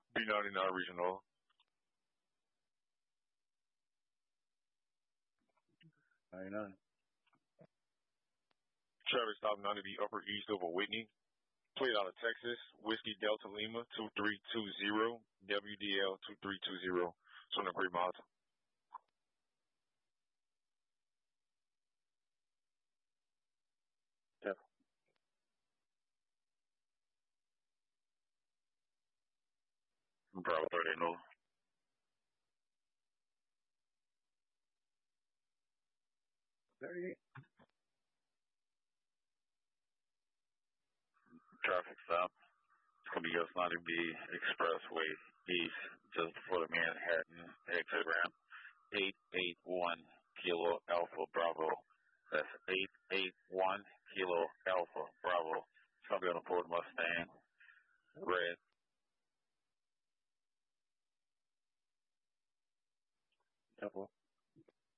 B99 Regional. Traffic stop 90 Upper East over Whitney. Plate out of Texas. Whiskey Delta Lima 2320. WDL 2320. Zona Great Mountain. Yep. Bravo 30 no. Traffic stop. It's going to be US 90B Expressway East, just before the Manhattan exit ramp. 881 Kilo Alpha Bravo. That's 881 Kilo Alpha Bravo. It's going to be on a Ford Mustang. Red. Couple.